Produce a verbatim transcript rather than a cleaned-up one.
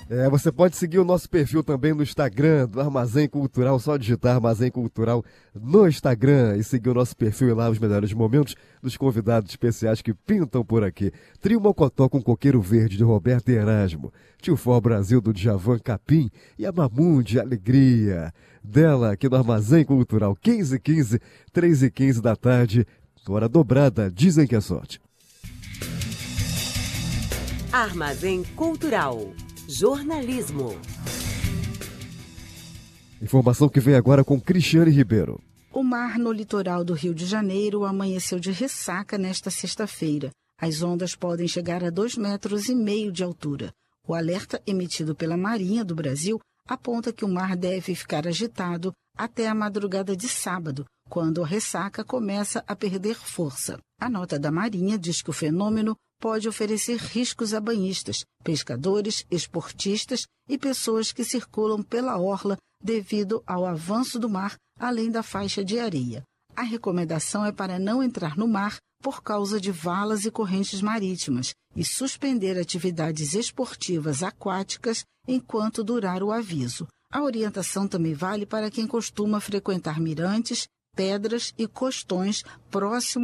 É, você pode seguir o nosso perfil também no Instagram do Armazém Cultural, só digitar Armazém Cultural no Instagram e seguir o nosso perfil e lá os melhores momentos dos convidados especiais que pintam por aqui. Trio Mocotó com Coqueiro Verde de Roberto Erasmo, Tio For Brasil do Djavan Capim e a Mamundi Alegria, dela aqui no Armazém Cultural, quinze e quinze, três e quinze da tarde, hora dobrada, dizem que é sorte. Armazém Cultural. Jornalismo. Informação que vem agora com Cristiane Ribeiro. O mar no litoral do Rio de Janeiro amanheceu de ressaca nesta sexta-feira. As ondas podem chegar a dois metros e meio de altura. O alerta emitido pela Marinha do Brasil aponta que o mar deve ficar agitado até a madrugada de sábado, quando a ressaca começa a perder força. A nota da Marinha diz que o fenômeno pode oferecer riscos a banhistas, pescadores, esportistas e pessoas que circulam pela orla devido ao avanço do mar, além da faixa de areia. A recomendação é para não entrar no mar por causa de valas e correntes marítimas e suspender atividades esportivas aquáticas enquanto durar o aviso. A orientação também vale para quem costuma frequentar mirantes, pedras e costões próximos